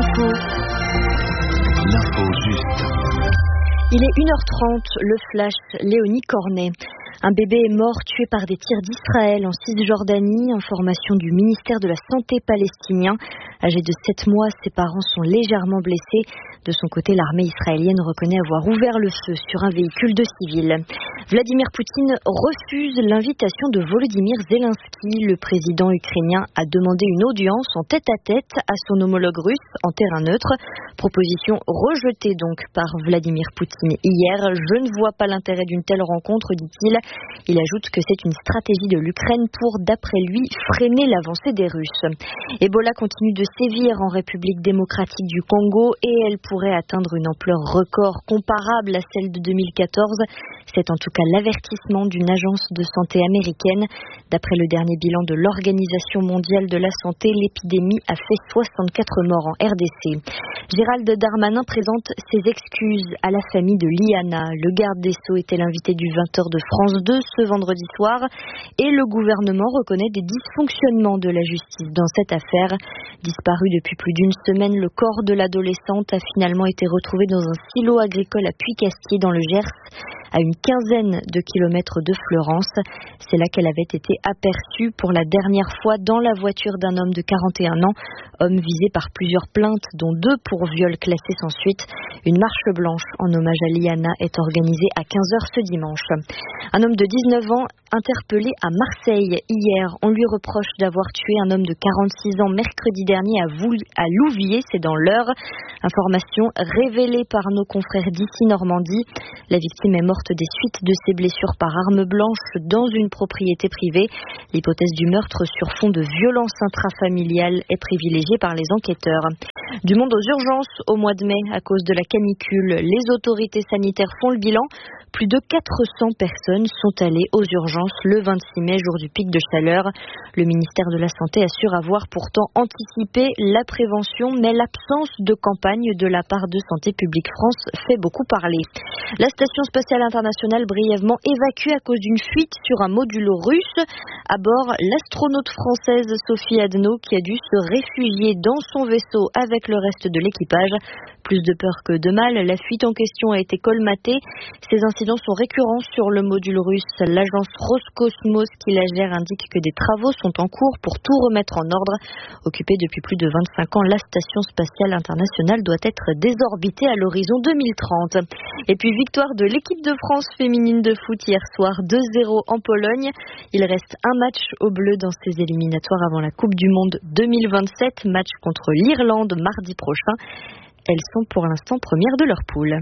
L'info juste. Il est 1h30, le flash, Léonie Cornet. Un bébé est mort tué par des tirs d'Israël en Cisjordanie. Information du ministère de la Santé palestinien. Âgé de 7 mois, ses parents sont légèrement blessés. De son côté, l'armée israélienne reconnaît avoir ouvert le feu sur un véhicule de civils. Vladimir Poutine refuse l'invitation de Volodymyr Zelensky. Le président ukrainien a demandé une audience en tête-à-tête à son homologue russe en terrain neutre. Proposition rejetée donc par Vladimir Poutine hier. Je ne vois pas l'intérêt d'une telle rencontre, dit-il. Il ajoute que c'est une stratégie de l'Ukraine pour, d'après lui, freiner l'avancée des Russes. Ebola continue de sévir en République démocratique du Congo et elle pourrait atteindre une ampleur record comparable à celle de 2014. C'est en tout cas l'avertissement d'une agence de santé américaine. D'après le dernier bilan de l'Organisation mondiale de la santé, l'épidémie a fait 64 morts en RDC. Gérald Darmanin présente ses excuses à la famille de Liana. Le garde des Sceaux était l'invité du 20h de France 2 ce vendredi soir et le gouvernement reconnaît des dysfonctionnements de la justice dans cette affaire. Disparu depuis plus d'une semaine, le corps de l'adolescente a finalement été retrouvé dans un silo agricole à Puy-Castier dans le Gers, à une quinzaine de kilomètres de Fleurance. C'est là qu'elle avait été aperçue pour la dernière fois dans la voiture d'un homme de 41 ans, homme visé par plusieurs plaintes, dont 2 pour viol classé sans suite. Une marche blanche en hommage à Liana est organisée à 15h ce dimanche. Un homme de 19 ans interpellé à Marseille hier. On lui reproche d'avoir tué un homme de 46 ans mercredi dernier à Louviers, c'est dans l'Eure. Information révélée par nos confrères d'ici Normandie. La victime est morte des suites de ses blessures par arme blanche dans une propriété privée. L'hypothèse du meurtre sur fond de violence intrafamiliale est privilégiée par les enquêteurs. Du monde aux urgences au mois de mai à cause de la canicule. Les autorités sanitaires font le bilan. Plus de 400 personnes sont allées aux urgences le 26 mai, jour du pic de chaleur. Le ministère de la Santé assure avoir pourtant anticipé la prévention, mais l'absence de campagne de la part de Santé publique France fait beaucoup parler. La Station spatiale internationale brièvement évacuée à cause d'une fuite sur un module russe. À bord, l'astronaute française Sophie Adno qui a dû se réfugier dans son vaisseau avec le reste de l'équipage. Plus de peur que de mal, la fuite en question a été colmatée. Ces incidents sont récurrents sur le module russe. L'agence Roscosmos qui la gère indique que des travaux sont en cours pour tout remettre en ordre. Occupée depuis plus de 25 ans, la Station spatiale internationale doit être désorbitée à l'horizon 2030. Et puis victoire de l'équipe de France féminine de foot hier soir, 2-0 en Pologne. Il reste un match au bleu dans ces éliminatoires avant la Coupe du Monde 2027. Match contre l'Irlande mardi prochain. Elles sont pour l'instant premières de leur poule.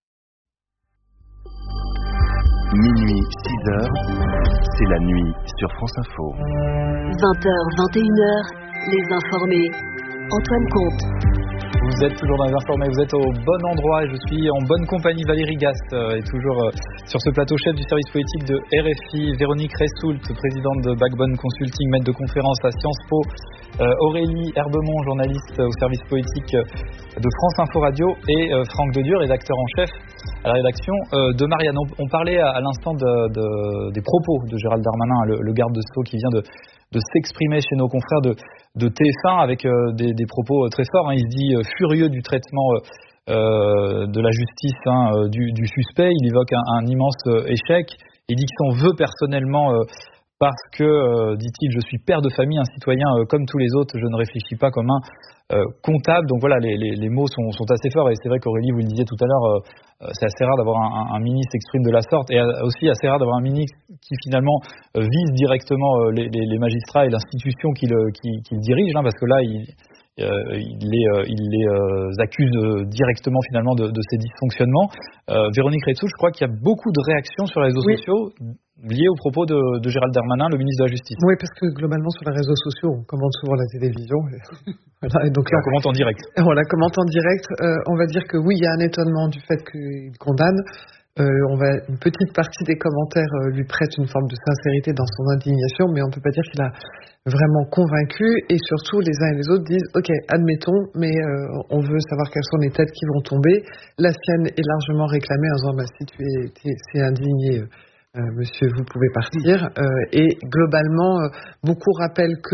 Minuit, 6h, c'est la nuit sur France Info. 20h, 21h, les informés. Antoine Comte. Vous êtes toujours dans les informés, vous êtes au bon endroit et je suis en bonne compagnie. Valérie Gast est toujours sur ce plateau, chef du service politique de RFI. Véronique Ressoult, présidente de Backbone Consulting, maître de conférence à Sciences Po. Aurélie Herbemont, journaliste au service politique de France Info Radio. Et Franck Dedieu, rédacteur en chef à la rédaction de Marianne. On parlait à l'instant des propos de Gérald Darmanin, le garde des Sceaux qui vient de s'exprimer chez nos confrères de TF1 avec des propos très forts. Il se dit furieux du traitement de la justice du suspect. Il évoque un immense échec. Il dit qu'il s'en veut personnellement parce que, dit-il, je suis père de famille, un citoyen comme tous les autres, je ne réfléchis pas comme un comptable. Donc voilà, les mots sont assez forts et c'est vrai qu'Aurélie, vous le disiez tout à l'heure, c'est assez rare d'avoir un ministre s'exprime de la sorte et aussi assez rare d'avoir un ministre qui finalement vise directement les magistrats et l'institution qu'il dirige, parce que là il les accuse directement finalement de ces dysfonctionnements. Véronique Ressoult, je crois qu'il y a beaucoup de réactions sur les réseaux sociaux liées aux propos de Gérald Darmanin, le ministre de la Justice. Oui, parce que globalement sur les réseaux sociaux, on commente souvent la télévision. Voilà, et donc là, on commente en direct. Voilà, commente en direct. On va dire que oui, il y a un étonnement du fait qu'il condamne. Une petite partie des commentaires lui prête une forme de sincérité dans son indignation, mais on ne peut pas dire qu'il a vraiment convaincu. Et surtout, les uns et les autres disent « Ok, admettons, mais on veut savoir quelles sont les têtes qui vont tomber. » La sienne est largement réclamée en disant « Si tu es indigné, monsieur, vous pouvez partir. » Et globalement, beaucoup rappellent que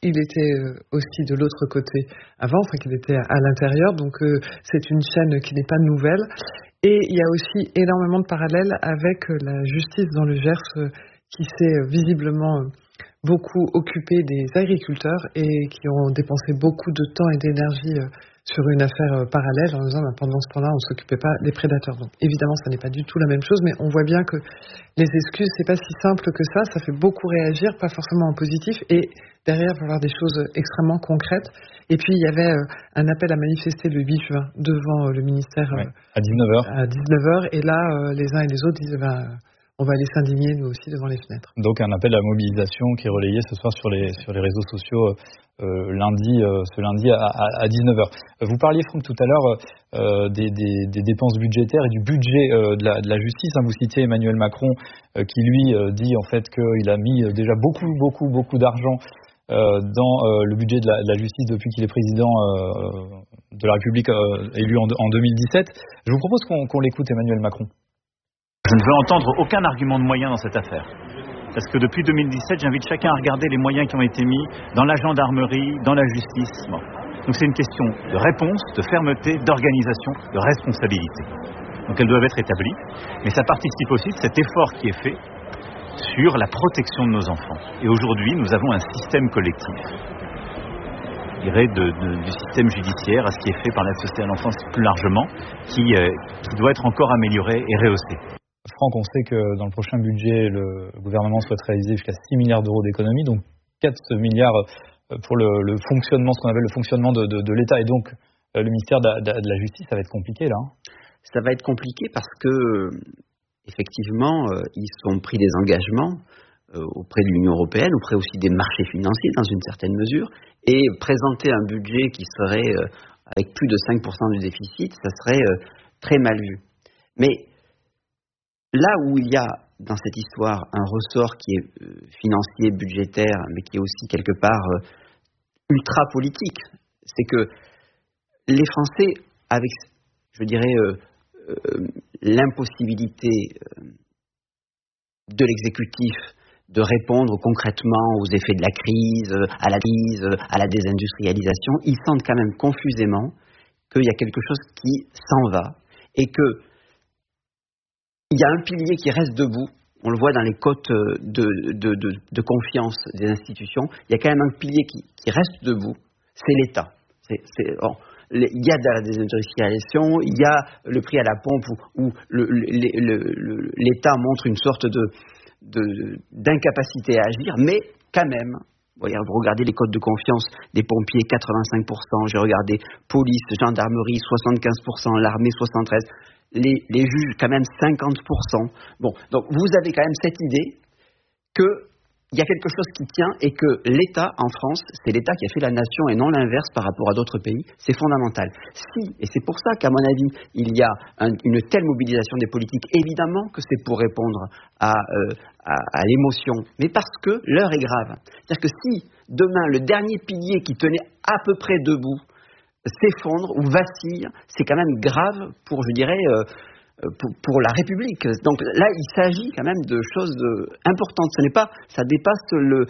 il était aussi de l'autre côté avant, enfin qu'il était à l'intérieur, donc c'est une chaîne qui n'est pas nouvelle. Et il y a aussi énormément de parallèles avec la justice dans le Gers qui s'est visiblement beaucoup occupé des agriculteurs et qui ont dépensé beaucoup de temps et d'énergie sur une affaire parallèle en disant pendant ce temps-là on ne s'occupait pas des prédateurs. Donc évidemment ça n'est pas du tout la même chose, mais on voit bien que les excuses c'est pas si simple que ça fait beaucoup réagir, pas forcément en positif, et derrière il va y avoir des choses extrêmement concrètes. Et puis il y avait un appel à manifester le 8 juin devant le ministère à 19h. À 19h, et là les uns et les autres disent on va aller s'indigner nous aussi devant les fenêtres. Donc un appel à mobilisation qui est relayé ce soir sur les réseaux sociaux ce lundi à 19h. Vous parliez, Franck, tout à l'heure des dépenses budgétaires et du budget de la justice. Vous citiez Emmanuel Macron qui lui dit en fait qu'il a mis déjà beaucoup d'argent dans le budget de la justice depuis qu'il est président de la République élu en 2017. Je vous propose qu'on l'écoute, Emmanuel Macron. Je ne veux entendre aucun argument de moyens dans cette affaire. Parce que depuis 2017, j'invite chacun à regarder les moyens qui ont été mis dans la gendarmerie, dans la justice. Bon. Donc c'est une question de réponse, de fermeté, d'organisation, de responsabilité. Donc elles doivent être établies. Mais ça participe aussi de cet effort qui est fait sur la protection de nos enfants. Et aujourd'hui, nous avons un système collectif. Je dirais du système judiciaire à ce qui est fait par l'aide sociale à l'enfance plus largement, qui doit être encore amélioré et rehaussé. Franck, on sait que dans le prochain budget, le gouvernement souhaite réaliser jusqu'à 6 milliards d'euros d'économies, donc 4 milliards pour le fonctionnement, ce qu'on appelle le fonctionnement de l'État, et donc le ministère de la Justice. Ça va être compliqué là. Ça va être compliqué parce que, effectivement, ils ont pris des engagements auprès de l'Union européenne, auprès aussi des marchés financiers dans une certaine mesure, et présenter un budget qui serait avec plus de 5% du déficit, ça serait très mal vu. Mais là où il y a dans cette histoire un ressort qui est financier, budgétaire, mais qui est aussi quelque part ultra politique, c'est que les Français, avec, je dirais, l'impossibilité de l'exécutif de répondre concrètement aux effets de la crise, à la désindustrialisation, ils sentent quand même confusément qu'il y a quelque chose qui s'en va et que il y a un pilier qui reste debout. On le voit dans les cotes de confiance des institutions. Il y a quand même un pilier qui reste debout. C'est l'État. Il y a de la désindustrialisation, il y a le prix à la pompe où l'État montre une sorte d'incapacité à agir, mais quand même, vous regardez les cotes de confiance des pompiers, 85%, j'ai regardé police, gendarmerie, 75%, l'armée, 73%. Les juges, quand même 50%. Bon, donc vous avez quand même cette idée qu'il y a quelque chose qui tient et que l'État en France, c'est l'État qui a fait la nation et non l'inverse par rapport à d'autres pays. C'est fondamental. Et c'est pour ça qu'à mon avis, il y a une telle mobilisation des politiques. Évidemment que c'est pour répondre à l'émotion, mais parce que l'heure est grave. C'est-à-dire que si demain le dernier pilier qui tenait à peu près debout s'effondre ou vacille, c'est quand même grave pour, je dirais, pour la République. Donc là, il s'agit quand même de choses importantes. Ça dépasse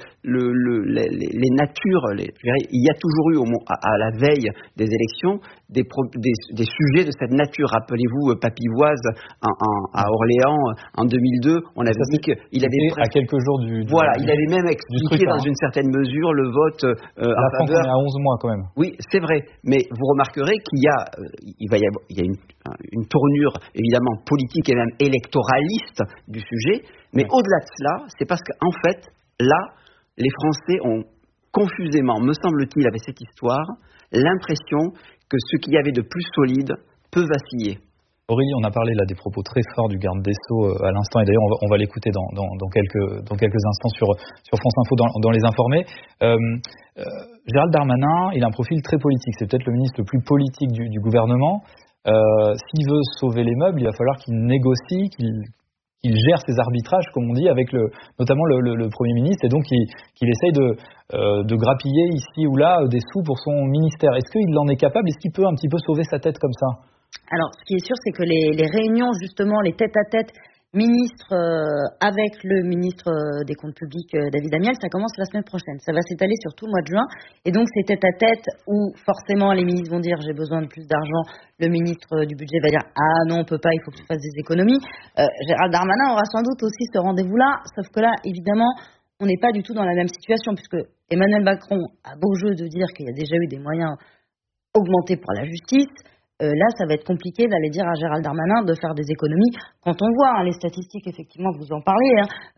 les natures. Il y a toujours eu, à la veille des élections, des sujets de cette nature. Rappelez-vous, Papivoise à Orléans en 2002, on avait dit qu'il avait à quelques jours du voilà, il avait même expliqué dans une certaine mesure le vote la France est à 11 mois quand même. Oui, c'est vrai, mais vous remarquerez qu'il y a une tournure évidemment politique et même électoraliste du sujet, mais au-delà de cela, c'est parce qu'en fait, là, les Français ont confusément, me semble-t-il, avec cette histoire, l'impression que ce qu'il y avait de plus solide peut vaciller. Aurélie, on a parlé là des propos très forts du garde des Sceaux à l'instant, et d'ailleurs on va l'écouter dans quelques instants sur France Info dans les informés. Gérald Darmanin, il a un profil très politique, c'est peut-être le ministre le plus politique du gouvernement. S'il veut sauver les meubles, il va falloir qu'il négocie, qu'il gère ses arbitrages, comme on dit, avec notamment le Premier ministre, et donc qu'il essaye de grappiller ici ou là des sous pour son ministère. Est-ce qu'il en est capable? Est-ce qu'il peut un petit peu sauver sa tête comme ça? Alors, ce qui est sûr, c'est que les réunions, justement, les tête-à-tête ministre avec le ministre des Comptes Publics, David Amiel, ça commence la semaine prochaine. Ça va s'étaler sur tout le mois de juin. Et donc, c'est tête à tête où, forcément, les ministres vont dire « j'ai besoin de plus d'argent ». Le ministre du Budget va dire « ah non, on peut pas, il faut que tu fasses des économies ». Gérald Darmanin aura sans doute aussi ce rendez-vous-là. Sauf que là, évidemment, on n'est pas du tout dans la même situation, puisque Emmanuel Macron a beau jeu de dire qu'il y a déjà eu des moyens augmentés pour la justice. Là, ça va être compliqué d'aller dire à Gérald Darmanin de faire des économies. Quand on voit les statistiques, effectivement, vous en parlez,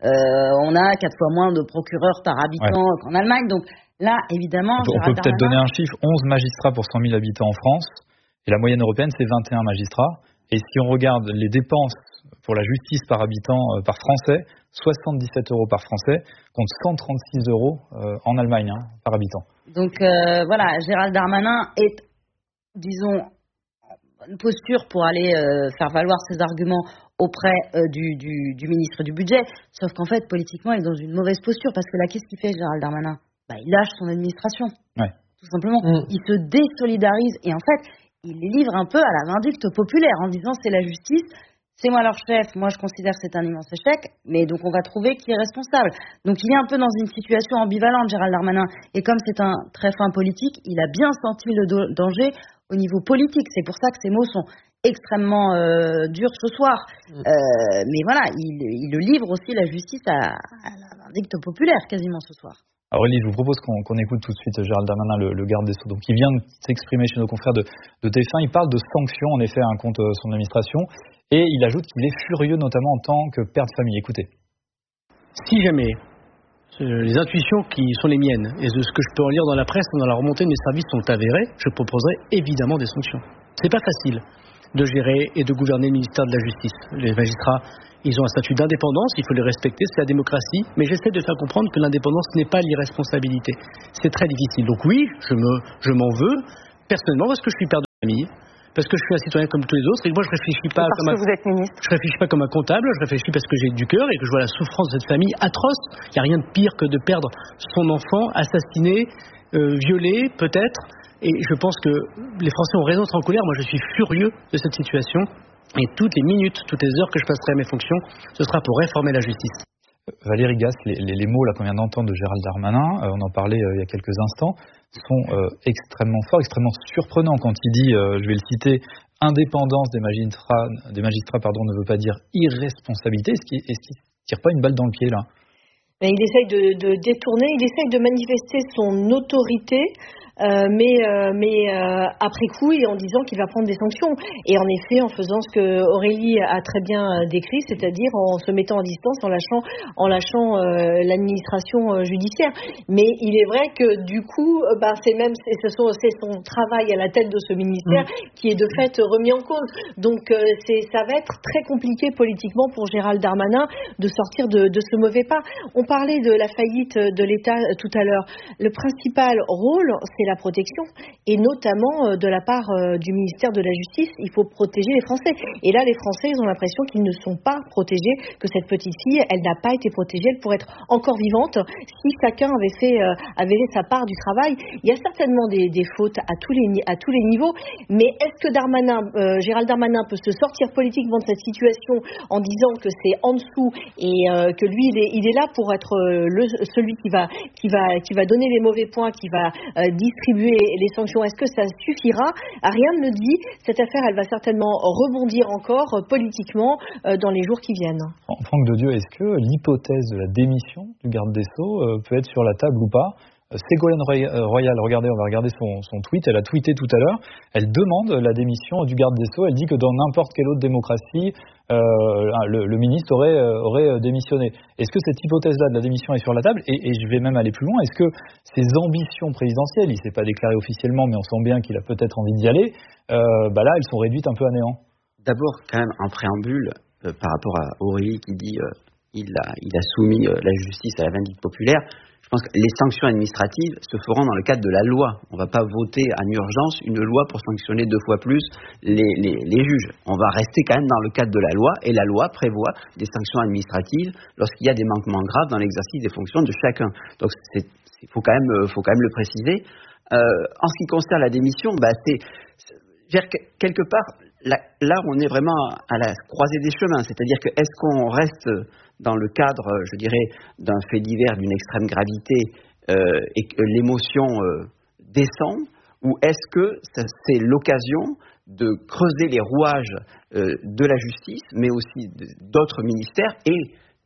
on a 4 fois moins de procureurs par habitant qu'en Allemagne. Donc là, évidemment, on peut peut-être donner un chiffre, 11 magistrats pour 100 000 habitants en France, et la moyenne européenne, c'est 21 magistrats. Et si on regarde les dépenses pour la justice par habitant par Français, 77 € par Français, contre 136 € en Allemagne par habitant. Donc voilà, Gérald Darmanin est, disons, une posture pour aller faire valoir ses arguments auprès du ministre du Budget. Sauf qu'en fait, politiquement, il est dans une mauvaise posture. Parce que là, qu'est-ce qu'il fait, Gérald Darmanin ? Il lâche son administration. Ouais. Tout simplement. Il se désolidarise. Et en fait, il les livre un peu à la vindicte populaire en disant c'est la justice, c'est moi leur chef, moi je considère que c'est un immense échec, mais donc on va trouver qui est responsable. Donc il est un peu dans une situation ambivalente, Gérald Darmanin. Et comme c'est un très fin politique, il a bien senti le danger au niveau politique. C'est pour ça que ces mots sont extrêmement durs ce soir. Mais voilà, il le livre aussi la justice à la vindicte populaire quasiment ce soir. Alors Elie, je vous propose qu'on écoute tout de suite Gérald Darmanin, le garde des Sceaux. Donc il vient de s'exprimer chez nos confrères de TF1. Il parle de sanctions en effet contre son administration et il ajoute qu'il est furieux notamment en tant que père de famille. Écoutez. Si jamais les intuitions qui sont les miennes et de ce que je peux en lire dans la presse ou dans la remontée de mes services sont avérées, je proposerai évidemment des sanctions. C'est pas facile de gérer et de gouverner le ministère de la Justice. Les magistrats, ils ont un statut d'indépendance, il faut les respecter, c'est la démocratie, mais j'essaie de faire comprendre que l'indépendance n'est pas l'irresponsabilité. C'est très difficile. Donc oui, je m'en veux, personnellement, parce que je suis père de famille, parce que je suis un citoyen comme tous les autres, et que moi je réfléchis pas comme vous êtes ministre. Je réfléchis pas comme un comptable, je réfléchis parce que j'ai du cœur et que je vois la souffrance de cette famille atroce. Il n'y a rien de pire que de perdre son enfant, assassiné, violé, peut-être. Et je pense que les Français ont raison d'être en colère. Moi, je suis furieux de cette situation. Et toutes les minutes, toutes les heures que je passerai à mes fonctions, ce sera pour réformer la justice. Valérie Gasse, les mots là qu'on vient d'entendre de Gérald Darmanin, on en parlait il y a quelques instants, sont extrêmement forts, extrêmement surprenants quand il dit, je vais le citer, indépendance des magistrats ne veut pas dire irresponsabilité. Est-ce qu'il tire pas une balle dans le pied là ? Il essaye de détourner, il essaye de manifester son autorité. Mais après coup et en disant qu'il va prendre des sanctions. Et en effet, en faisant ce que Aurélie a très bien décrit, c'est-à-dire en se mettant en distance, en lâchant l'administration judiciaire. Mais il est vrai que du coup, c'est son travail à la tête de ce ministère qui est de fait remis en cause. Donc ça va être très compliqué politiquement pour Gérald Darmanin de sortir de ce mauvais pas. On parlait de la faillite de l'État tout à l'heure. Le principal rôle, c'est la protection, et notamment de la part du ministère de la Justice, il faut protéger les Français. Et là, les Français, ils ont l'impression qu'ils ne sont pas protégés, que cette petite fille, elle n'a pas été protégée, elle pourrait être encore vivante si chacun avait fait sa part du travail. Il y a certainement des fautes à tous les niveaux, mais est-ce que Gérald Darmanin peut se sortir politiquement de cette situation en disant que c'est en dessous et que lui, il est là pour être celui qui va donner les mauvais points, qui va distribuer les sanctions? Est-ce que ça suffira? Rien ne le dit. Cette affaire, elle va certainement rebondir encore politiquement dans les jours qui viennent. Franck Dedieu, est-ce que l'hypothèse de la démission du garde des Sceaux peut être sur la table ou pas? Ségolène Royal, regardez, on va regarder son tweet, elle a tweeté tout à l'heure, elle demande la démission du garde des Sceaux, elle dit que dans n'importe quelle autre démocratie, le ministre aurait démissionné. Est-ce que cette hypothèse-là de la démission est sur la table? Et je vais même aller plus loin, est-ce que ses ambitions présidentielles, il ne s'est pas déclaré officiellement, mais on sent bien qu'il a peut-être envie d'y aller, là, elles sont réduites un peu à néant? D'abord, quand même, en préambule, par rapport à Aurélie qui dit il a soumis la justice à la vindicte populaire. Je pense que les sanctions administratives se feront dans le cadre de la loi. On ne va pas voter en urgence une loi pour sanctionner 2 fois plus les juges. On va rester quand même dans le cadre de la loi, et la loi prévoit des sanctions administratives lorsqu'il y a des manquements graves dans l'exercice des fonctions de chacun. Donc il faut quand même le préciser. En ce qui concerne la démission, quelque part, là, on est vraiment à la croisée des chemins. C'est-à-dire que est-ce qu'on reste dans le cadre, je dirais, d'un fait divers d'une extrême gravité et que l'émotion descend, ou est-ce que c'est l'occasion de creuser les rouages de la justice, mais aussi d'autres ministères, et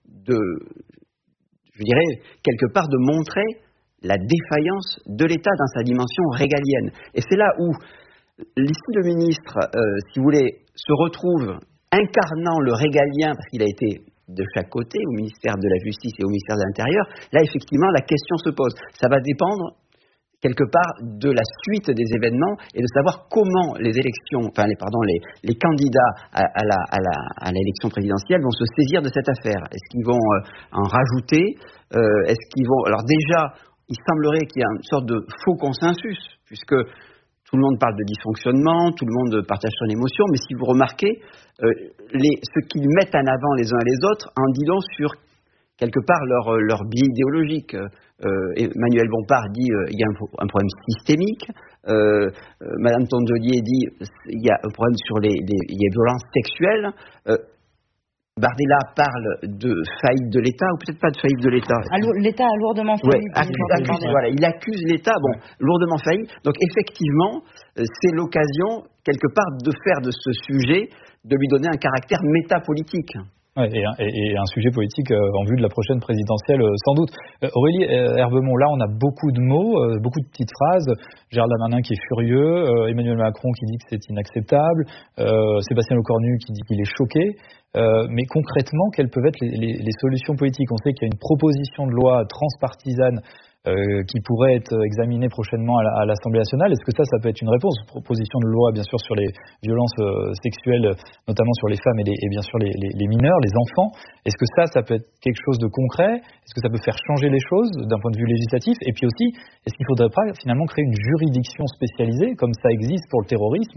je dirais, quelque part de montrer la défaillance de l'État dans sa dimension régalienne. Et c'est là où, ici, le ministre, si vous voulez, se retrouve incarnant le régalien, parce qu'il a été de chaque côté, au ministère de la Justice et au ministère de l'Intérieur. Là, effectivement, la question se pose. Ça va dépendre quelque part de la suite des événements et de savoir comment les élections, les candidats à l'élection présidentielle vont se saisir de cette affaire. Est-ce qu'ils vont en rajouter? Est-ce qu'ils vont... Alors déjà, il semblerait qu'il y ait une sorte de faux consensus, puisque tout le monde parle de dysfonctionnement, tout le monde partage son émotion, mais si vous remarquez, ce qu'ils mettent en avant les uns et les autres en dit long sur quelque part leur biais idéologique. Emmanuel Bompard dit il y a un problème systémique. Madame Tondelier dit il y a un problème sur les violences sexuelles. Bardella parle de faillite de l'État, ou peut-être pas de faillite de l'État. L'État a lourdement failli. Il accuse l'État, lourdement failli. Donc effectivement, c'est l'occasion, quelque part, de faire de ce sujet, de lui donner un caractère métapolitique. Ouais, et un sujet politique en vue de la prochaine présidentielle, sans doute. Aurélie Herbemont, là on a beaucoup de mots, beaucoup de petites phrases. Gérald Darmanin qui est furieux, Emmanuel Macron qui dit que c'est inacceptable, Sébastien Lecornu qui dit qu'il est choqué. Mais concrètement, quelles peuvent être les solutions politiques? On sait qu'il y a une proposition de loi transpartisane qui pourrait être examiné prochainement à l'Assemblée nationale. Est-ce que ça peut être une réponse? Proposition de loi, bien sûr, sur les violences sexuelles, notamment sur les femmes et bien sûr les mineurs, les enfants. Est-ce que ça peut être quelque chose de concret? Est-ce que ça peut faire changer les choses d'un point de vue législatif? Et puis aussi, est-ce qu'il ne faudrait pas finalement créer une juridiction spécialisée, comme ça existe pour le terrorisme,